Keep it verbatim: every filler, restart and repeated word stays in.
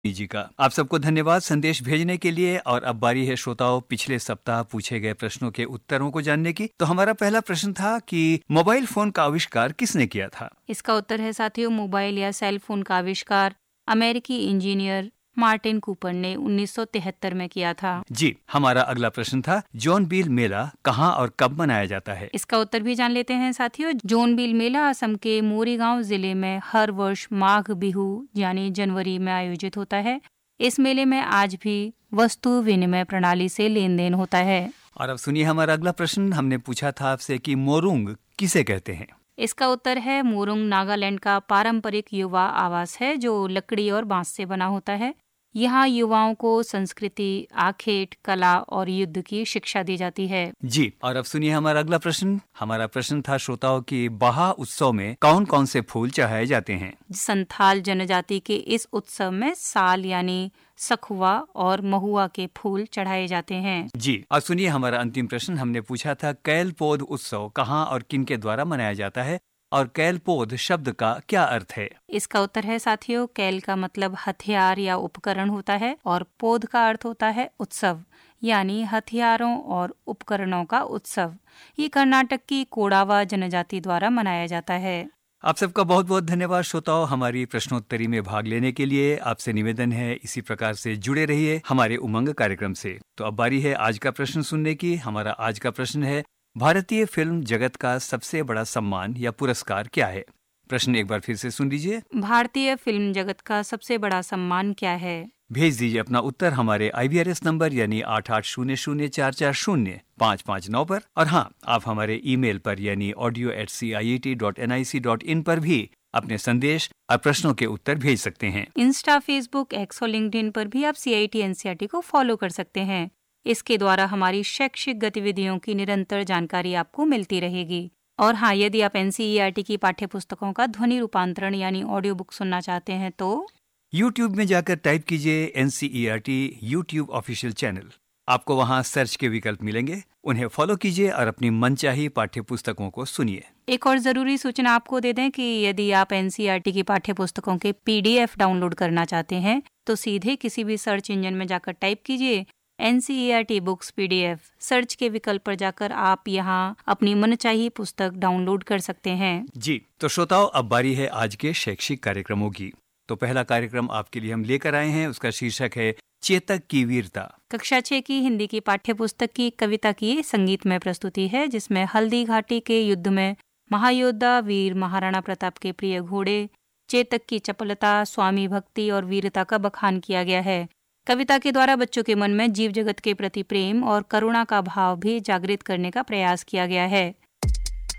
जी का आप सबको धन्यवाद संदेश भेजने के लिए। और अब बारी है श्रोताओं पिछले सप्ताह पूछे गए प्रश्नों के उत्तरों को जानने की। तो हमारा पहला प्रश्न था कि मोबाइल फोन का आविष्कार किसने किया था। इसका उत्तर है साथियों, मोबाइल या सेल फोन का आविष्कार अमेरिकी इंजीनियर मार्टिन कूपर ने उन्नीस सौ तिहत्तर में किया था। जी, हमारा अगला प्रश्न था जॉन बील मेला कहाँ और कब मनाया जाता है। इसका उत्तर भी जान लेते हैं साथियों। जॉन बील मेला असम के मोरीगांव जिले में हर वर्ष माघ बिहू यानी जनवरी में आयोजित होता है। इस मेले में आज भी वस्तु विनिमय प्रणाली से लेन देन होता है। और अब सुनिए हमारा अगला प्रश्न। हमने पूछा था आपसे कि मोरुंग किसे कहते हैं। इसका उत्तर है मोरुंग नागालैंड का पारंपरिक युवा आवास है जो लकड़ी और बांस से बना होता है। यहाँ युवाओं को संस्कृति, आखेट, कला और युद्ध की शिक्षा दी जाती है। जी, और अब सुनिए हमारा अगला प्रश्न। हमारा प्रश्न था श्रोताओं की बाहा उत्सव में कौन कौन से फूल चढ़ाए जाते हैं। संथाल जनजाति के इस उत्सव में साल यानी सखुआ और महुआ के फूल चढ़ाए जाते हैं। जी, और सुनिए हमारा अंतिम प्रश्न। हमने पूछा था कैल पौध उत्सव कहाँ और किन के द्वारा मनाया जाता है और कैल पौध शब्द का क्या अर्थ है। इसका उत्तर है साथियों, कैल का मतलब हथियार या उपकरण होता है और पौध का अर्थ होता है उत्सव यानी हथियारों और उपकरणों का उत्सव। ये कर्नाटक की कोडावा जनजाति द्वारा मनाया जाता है। आप सबका बहुत बहुत धन्यवाद श्रोताओं हमारी प्रश्नोत्तरी में भाग लेने के लिए। आपसे निवेदन है इसी प्रकार से जुड़े रहिए हमारे उमंग कार्यक्रम से। तो अब बारी है आज का प्रश्न सुनने की। हमारा आज का प्रश्न है भारतीय फिल्म जगत का सबसे बड़ा सम्मान या पुरस्कार क्या है। प्रश्न एक बार फिर से सुन लीजिए। भारतीय फिल्म जगत का सबसे बड़ा सम्मान क्या है। भेज दीजिए अपना उत्तर हमारे आई वी आर एस नंबर यानी आठ आठ शून्य शून्य चार चार शून्य पाँच पाँच नौ पर। और हाँ, आप हमारे ईमेल पर यानी audio eight C I E T dot N I C dot in पर भी अपने संदेश और प्रश्नों के उत्तर भेज सकते हैं। इंस्टा, फेसबुक, एक्स और लिंक्डइन पर भी आप सी I T N C E R T को फॉलो कर सकते हैं। इसके द्वारा हमारी शैक्षिक गतिविधियों की निरंतर जानकारी आपको मिलती रहेगी। और हाँ, यदि आप N C E R T की पाठ्य पुस्तकों का ध्वनि रूपांतरण यानी ऑडियो बुक सुनना चाहते हैं तो यूट्यूब में जाकर टाइप कीजिए N C E R T YouTube official channel. आपको वहाँ सर्च के विकल्प मिलेंगे, उन्हें फॉलो कीजिए और अपनी मनचाही पाठ्य पुस्तकों को सुनिए। एक और जरूरी सूचना आपको दे दें कि यदि आप N C E R T की पाठ्य पुस्तकों के पी डी एफ डाउनलोड करना चाहते हैं तो सीधे किसी भी सर्च इंजन में जाकर टाइप कीजिए N C E R T books P D F. Search के विकल्प पर जाकर आप यहाँ अपनी मनचाही पुस्तक डाउनलोड कर सकते हैं। जी, तो श्रोताओं अब बारी है आज के शैक्षिक कार्यक्रमों की। तो पहला कार्यक्रम आपके लिए हम लेकर आए हैं, उसका शीर्षक है चेतक की वीरता। कक्षा छह की हिंदी की पाठ्य पुस्तक की कविता की संगीतमय प्रस्तुति है जिसमें हल्दी घाटी के युद्ध में महायोद्धा वीर महाराणा प्रताप के प्रिय घोड़े चेतक की चपलता, स्वामी भक्ति और वीरता का बखान किया गया है। कविता के द्वारा बच्चों के मन में जीव जगत के प्रति प्रेम और करुणा का भाव भी जागृत करने का प्रयास किया गया है।